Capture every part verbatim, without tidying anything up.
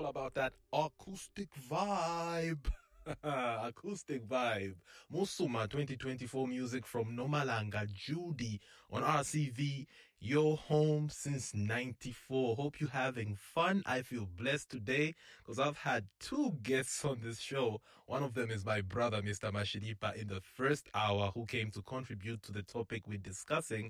all about that acoustic vibe. Acoustic vibe. Musuma twenty twenty-four music from Nomalanga Judy on R C V. Your home since ninety-four. Hope you're having fun. I feel blessed today because I've had two guests on this show. One of them is my brother, Mister Mashiripa, in the first hour, who came to contribute to the topic we're discussing.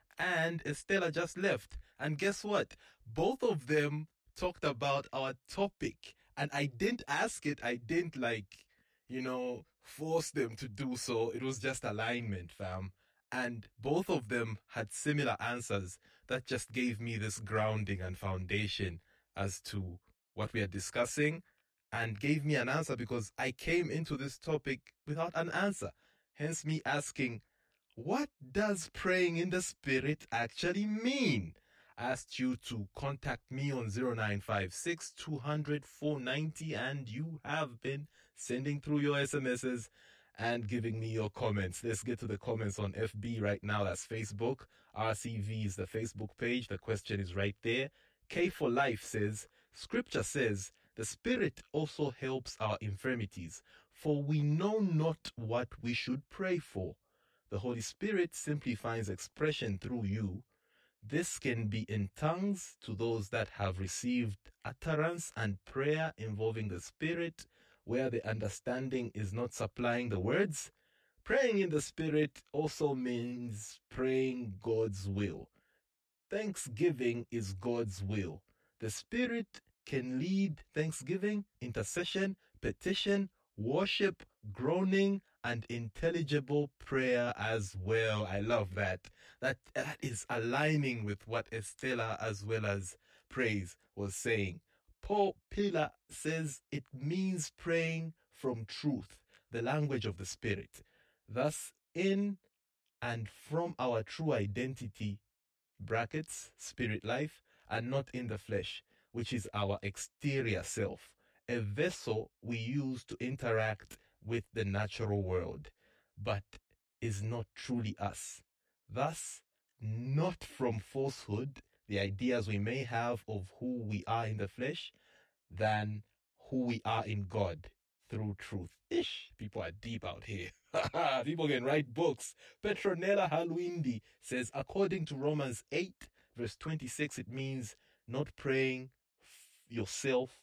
And Estella just left. And guess what? Both of them talked about our topic. And I didn't ask it. I didn't like, you know, force them to do so. It was just alignment, fam. And both of them had similar answers that just gave me this grounding and foundation as to what we are discussing, and gave me an answer because I came into this topic without an answer. Hence me asking, what does praying in the Spirit actually mean? I asked you to contact me on zero nine five six, two hundred, four ninety, and you have been sending through your S M Ses and giving me your comments. Let's get to the comments on F B right now. That's Facebook. R C V is the Facebook page. The question is right there. K for Life says, Scripture says, the Spirit also helps our infirmities, for we know not what we should pray for. The Holy Spirit simply finds expression through you. This can be in tongues to those that have received utterance, and prayer involving the Spirit, where the understanding is not supplying the words. Praying in the Spirit also means praying God's will. Thanksgiving is God's will. The Spirit can lead thanksgiving, intercession, petition, worship, groaning, and intelligible prayer as well. I love that. That that is aligning with what Estella as well as Praise was saying. Paul Pillar says it means praying from truth, the language of the Spirit. Thus, in and from our true identity, brackets, spirit life, and not in the flesh, which is our exterior self, a vessel we use to interact with the natural world, but is not truly us. Thus, not from falsehood, the ideas we may have of who we are in the flesh, than who we are in God through truth. Ish, people are deep out here. People can write books. Petronella Halwindi says, according to Romans eight, verse twenty-six, it means not praying f- yourself.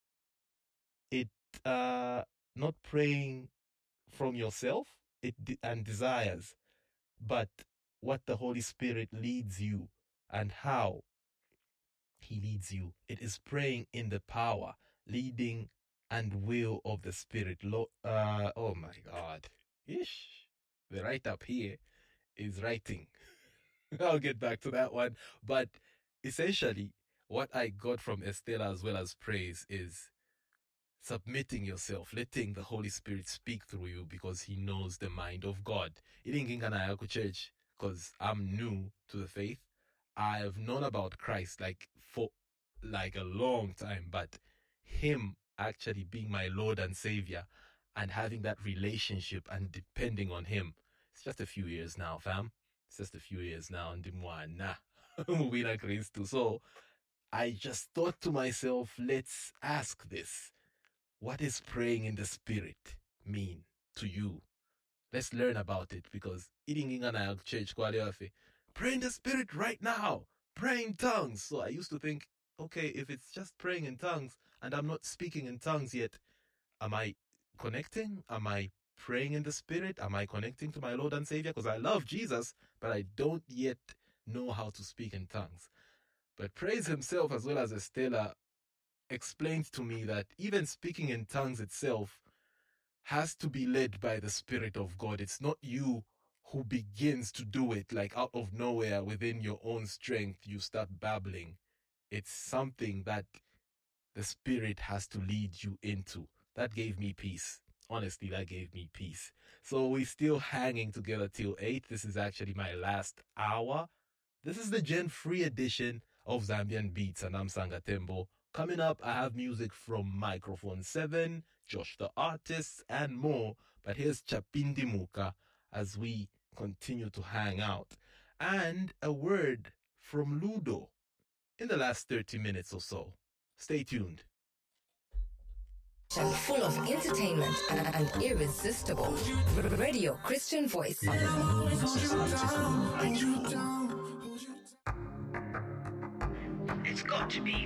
It, uh, not praying from yourself it de- and desires, but what the Holy Spirit leads you and how He leads you. It is praying in the power, leading, and will of the Spirit. Lo- uh, oh my God. Ish. The right up here is writing. I'll get back to that one. But essentially, what I got from Estella as well as Praise is submitting yourself, letting the Holy Spirit speak through you because He knows the mind of God. Iringingana church, because I'm new to the faith. I have known about Christ like for like a long time, but Him actually being my Lord and Savior and having that relationship and depending on Him, it's just a few years now, fam. It's just a few years now. So I just thought to myself, let's ask this. What does praying in the Spirit mean to you? Let's learn about it, because eating in a church, pray in the Spirit right now, pray in tongues. So I used to think, okay, if it's just praying in tongues and I'm not speaking in tongues yet, am I connecting? Am I praying in the Spirit? Am I connecting to my Lord and Savior? Because I love Jesus, but I don't yet know how to speak in tongues. But Praise himself, as well as Estella, explained to me that even speaking in tongues itself has to be led by the Spirit of God. It's not you who begins to do it, like out of nowhere within your own strength, you start babbling. It's something that the Spirit has to lead you into. That gave me peace. Honestly, that gave me peace. So we're still hanging together till eight. This is actually my last hour. This is the Gen Free edition of Zambian Beats, and I'm Sangatembo. Coming up, I have music from Microphone seven, Josh the Artist, and more. But here's Chapindi Muka as we continue to hang out. And a word from Ludo in the last thirty minutes or so. Stay tuned. station full of entertainment and irresistible. Radio Christian Voice. It's got to be